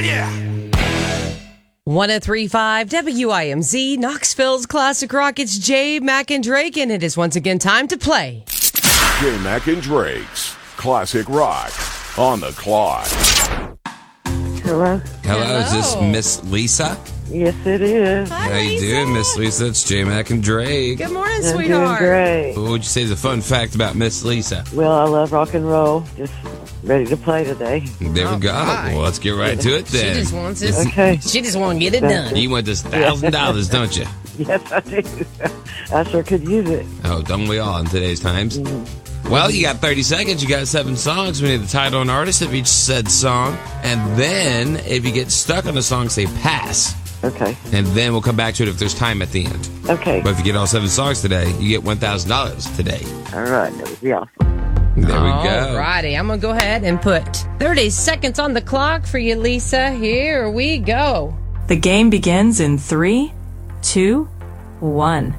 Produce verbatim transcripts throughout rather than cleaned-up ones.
Yeah. one oh three point five W I M Z, Knoxville's Classic Rock. It's J Mac and Drake, and it is once again time to play. J Mac and Drake's Classic Rock on the clock. Hello? Hello, is this Hello. Miss Lisa? Yes, it is. Hi, How you Lisa. doing, Miss Lisa? It's J Mac and Drake. Good morning, I'm doing sweetheart. great. What would you say is a fun fact about Miss Lisa? Well, I love rock and roll. Just ready to play today. There we go. right. Well, let's get right to it She then. just wants it. Okay. She just want to get it done. You want this thousand dollars, don't you? Yes, I do. I sure could use it. Oh, don't we all in today's times? Well, you got thirty seconds. You got seven songs. We need the title and artist of each said song. And then, if you get stuck on the song, say pass. Okay. And then we'll come back to it if there's time at the end. Okay. But if you get all seven songs today, you get one thousand dollars today. All right. That would be awesome. There we go. Alrighty, I'm going to go ahead and put thirty seconds on the clock for you, Lisa. Here we go. The game begins in three, two, one.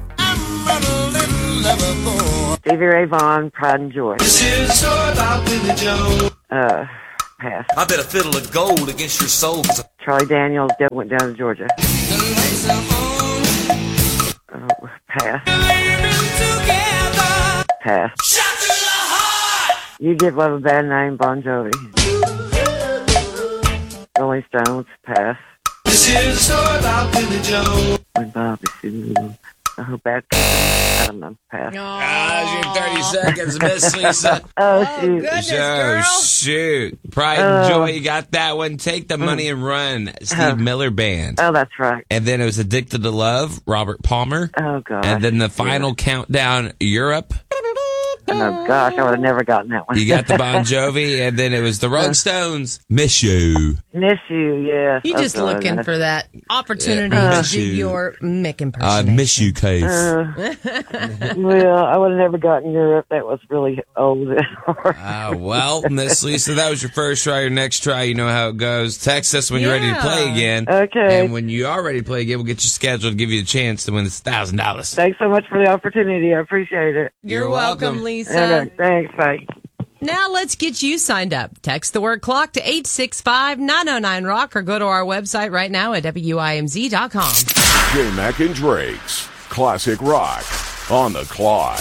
Stevie Ray Vaughan, Pride and Joy. Uh, pass. I bet a fiddle of gold against your soul. Charlie Daniels, Devil Went Down to Georgia. Oh, pass. Pass. You Give Love a Bad Name, Bon Jovi. Rolling Stones, pass. When Bobby Sue. Oh, bad. I don't know, pass. Ah, your thirty seconds, Miss Lisa. Oh, Oh, shoot. goodness, Oh, girl. shoot. Pride and Oh. Joy, you got that one. Take the money and run. Steve Oh. Miller Band. Oh, that's right. And then it was Addicted to Love, Robert Palmer. Oh, gosh. And then the final countdown, Europe. Oh, gosh, I would have never gotten that one. You got the Bon Jovi. And then it was the Rolling Stones, Miss You. Miss you, yes. You Oh, just God, looking that's- for that opportunity Yeah, to miss do you. your Mick I impersonation. miss you, case. Uh, well, I would have never gotten Europe. That was really old. Uh, well, Miss Lisa, that was your first try. Your next try, you know how it goes. Text us when you're ready to play Yeah. again. Okay. And when you are ready to play again, we'll get you scheduled to give you a chance to win this one thousand dollars. Thanks so much for the opportunity. I appreciate it. You're, You're welcome, welcome. Lisa. Okay, thanks. Bye. Now let's get you signed up. Text the word clock to eight six five, nine oh nine, rock or go to our website right now at W I M Z dot com. J Mac and Drake's Classic Rock on the clock.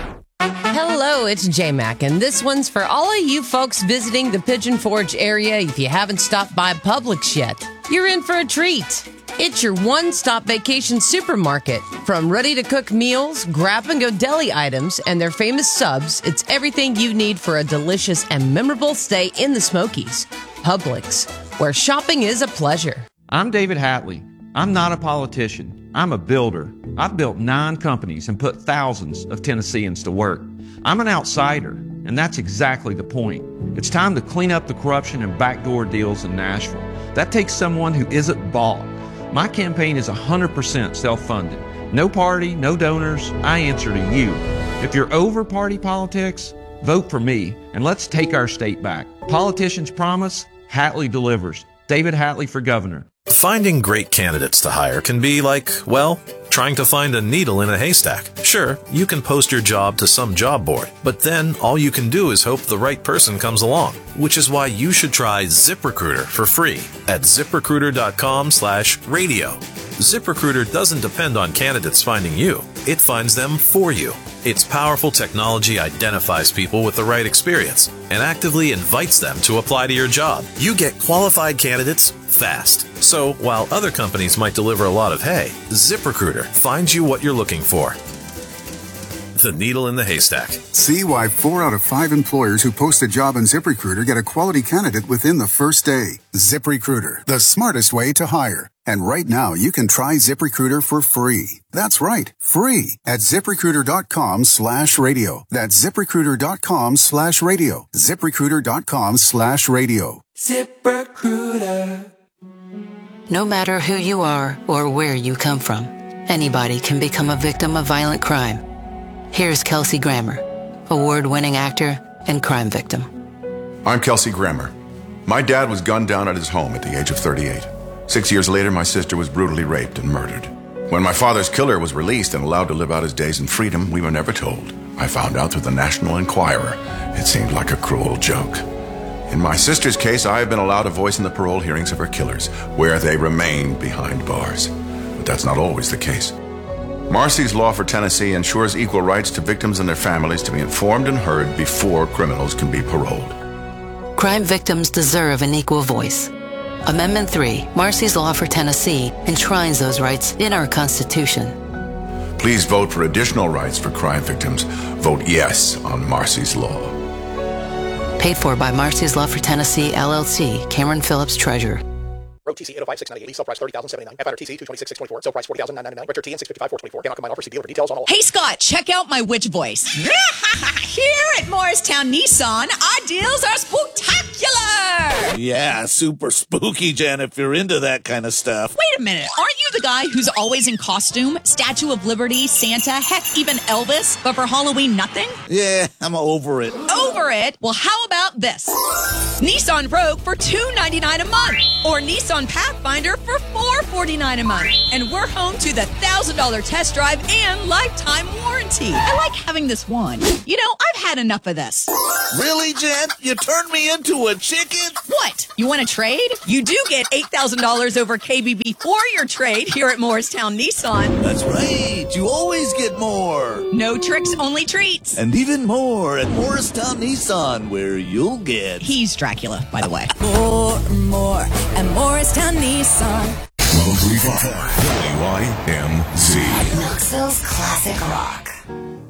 Hello, it's J-Mac, and this one's for all of you folks visiting the Pigeon Forge area. If you haven't stopped by Publix yet, you're in for a treat. It's your one-stop vacation supermarket. From ready-to-cook meals, grab-and-go deli items, and their famous subs, it's everything you need for a delicious and memorable stay in the Smokies. Publix, where shopping is a pleasure. I'm David Hatley. I'm not a politician. I'm a builder. I've built nine companies and put thousands of Tennesseans to work. I'm an outsider, and that's exactly the point. It's time to clean up the corruption and backdoor deals in Nashville. That takes someone who isn't bought. My campaign is one hundred percent self-funded. No party, no donors. I answer to you. If you're over party politics, vote for me, and let's take our state back. Politicians promise, Hatley delivers. David Hatley for governor. Finding great candidates to hire can be like, well, trying to find a needle in a haystack. Sure, you can post your job to some job board, but then all you can do is hope the right person comes along, which is why you should try ZipRecruiter for free at ZipRecruiter.com slash radio. ZipRecruiter doesn't depend on candidates finding you. It finds them for you. Its powerful technology identifies people with the right experience and actively invites them to apply to your job. You get qualified candidates fast. So while other companies might deliver a lot of hay, ZipRecruiter finds you what you're looking for. The needle in the haystack. See why four out of five employers who post a job on ZipRecruiter get a quality candidate within the first day. ZipRecruiter, the smartest way to hire. And right now, you can try ZipRecruiter for free. That's right, free at ZipRecruiter.com slash radio. That's ZipRecruiter.com slash radio. ZipRecruiter.com slash radio. ZipRecruiter. No matter who you are or where you come from, anybody can become a victim of violent crime. Here's Kelsey Grammer, award-winning actor and crime victim. I'm Kelsey Grammer. My dad was gunned down at his home at the age of thirty-eight. Six years later, my sister was brutally raped and murdered. When my father's killer was released and allowed to live out his days in freedom, we were never told. I found out through the National Enquirer. It seemed like a cruel joke. In my sister's case, I have been allowed a voice in the parole hearings of her killers, where they remain behind bars. But that's not always the case. Marcy's Law for Tennessee ensures equal rights to victims and their families to be informed and heard before criminals can be paroled. Crime victims deserve an equal voice. Amendment three, Marcy's Law for Tennessee, enshrines those rights in our Constitution. Please vote for additional rights for crime victims. Vote yes on Marcy's Law. Paid for by Marcy's Law for Tennessee, L L C, Cameron Phillips, Treasurer. Road T C eight oh five six ninety-eight, sell price thirty thousand seventy-nine. F I R T C two twenty-six six twenty-four, sell price forty thousand nine ninety-nine. Retro T N six fifty-five four twenty-four. Cannot combine offer. See dealer for details on all. Hey Scott, check out my witch voice. Here at Morristown Nissan, our deals are spooktacular. Yeah, super spooky, Jen, if you're into that kind of stuff. Wait a minute, aren't you the guy who's always in costume? Statue of Liberty, Santa, heck, even Elvis, but for Halloween nothing? Yeah, I'm over it. Over it? Well, how about this? Nissan Rogue for two ninety-nine a month, or Nissan Pathfinder for four forty-nine a month. And we're home to the one thousand dollars test drive and lifetime warranty. I like having this one. You know, I've had enough of this. Really, Jen? You turned me into a chicken? What? You want to trade? You do get eight thousand dollars over K B B for your trade here at Morristown Nissan. That's right. You always get more. No tricks, only treats. And even more at Morristown Nissan, where you'll get... He's Dracula, by the way. More, more at Morristown Nissan. twelve thirty-five W I M Z. Knoxville's classic rock.